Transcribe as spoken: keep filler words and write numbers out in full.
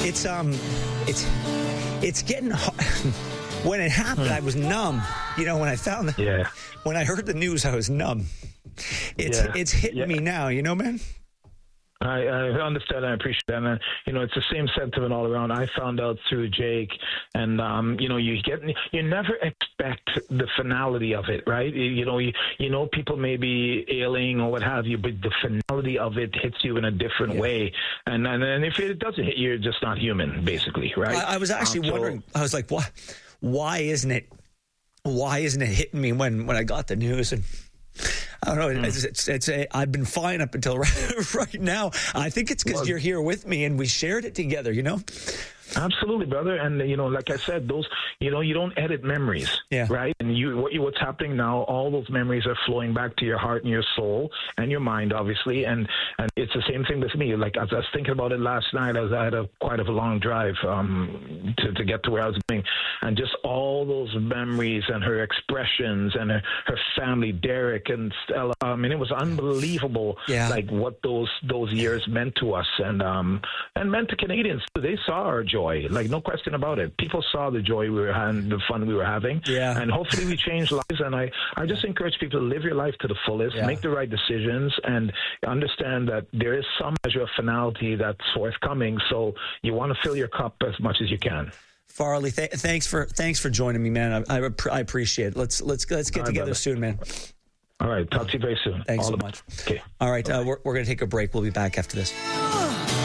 it's um, it's it's getting hard. When it happened, I was numb. You know, when I found the, Yeah. when I heard the news, I was numb. It's Yeah. it's hitting Yeah. me now. You know, man. I, I understand. I appreciate that. And, you know, it's the same sentiment all around. I found out through Jake, and um, you know, you get you never expect the finality of it, right? You, you know, you, you know, people may be ailing or what have you, but the finality of it hits you in a different Yeah. way. And, and and if it doesn't hit you, you're just not human, basically, right? I, I was actually Um, so- wondering. I was like, why? Why isn't it? Why isn't it hitting me when when I got the news? And I don't know. It's, it's, it's a, I've been fine up until right, right now. I think it's because Well- you're here with me and we shared it together. You know. Absolutely, brother. And, you know, like I said, those, you know, you don't edit memories, Yeah. right? And you, what you, what's happening now, all those memories are flowing back to your heart and your soul and your mind, obviously. And, and it's the same thing with me. Like, as I was thinking about it last night, I, was, I had a quite of a long drive um, to, to get to where I was going. And just all those memories and her expressions and her, her family, Derek and Stella. I mean, it was unbelievable, Yeah. like what those, those years meant to us and, um, and meant to Canadians. They saw our joy. Like, no question about it. People saw the joy we were having, the fun we were having. Yeah. And hopefully we changed lives. And I, I just encourage people to live your life to the fullest, Yeah. make the right decisions, and understand that there is some measure of finality that's forthcoming. So you want to fill your cup as much as you can. Farley, th- thanks for thanks for joining me, man. I, I, I appreciate it. Let's let's let's get All right, together brother. soon, man. All right. Talk to you very soon. Thanks All so the much. best. Okay. All right, uh, we're we're gonna take a break. We'll be back after this.